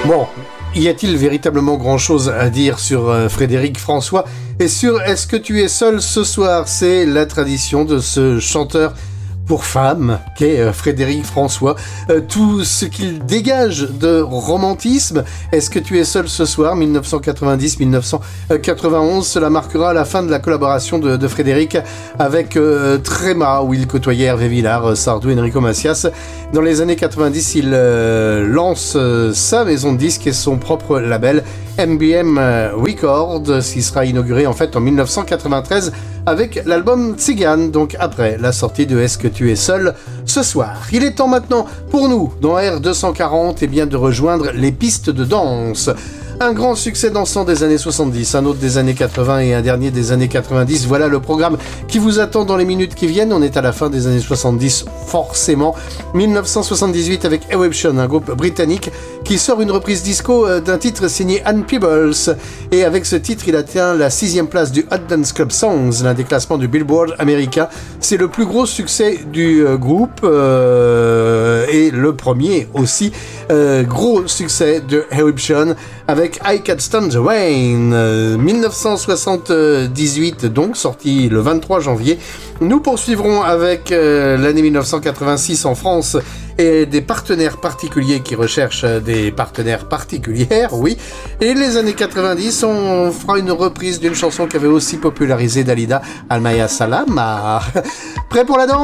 Bon, y a-t-il véritablement grand-chose à dire sur Frédéric François et sur Est-ce que tu es seul ce soir? C'est la tradition de ce chanteur pour femmes qu'est Frédéric François, tout ce qu'il dégage de romantisme. Est-ce que tu es seul ce soir? 1990-1991, cela marquera la fin de la collaboration de Frédéric avec Tréma, où il côtoyait Hervé Villard, Sardou, Enrico Macias. Dans les années 90, il lance sa maison de disques et son propre label MBM Records, qui sera inauguré en fait en 1993 avec l'album Tzigane, donc après la sortie de Est-ce que tu es seul ce soir. Il est temps maintenant pour nous, dans R240, eh bien, de rejoindre les pistes de danse. Un grand succès dansant des années 70, un autre des années 80 et un dernier des années 90. Voilà le programme qui vous attend dans les minutes qui viennent. On est à la fin des années 70, forcément. 1978 avec Eruption, un groupe britannique qui sort une reprise disco d'un titre signé Ann Peebles. Et avec ce titre, il atteint la 6e place du Hot Dance Club Songs, l'un des classements du Billboard américain. C'est le plus gros succès du groupe et le premier aussi gros succès de Eruption avec I Can't Stand the Rain, 1978, donc sorti le 23 janvier. Nous poursuivrons avec l'année 1986 en France et des partenaires particuliers qui recherchent des partenaires particulières, oui. Et les années 90, on fera une reprise d'une chanson qu'avait aussi popularisée Dalida, Almaya Salama. Prêt pour la danse ?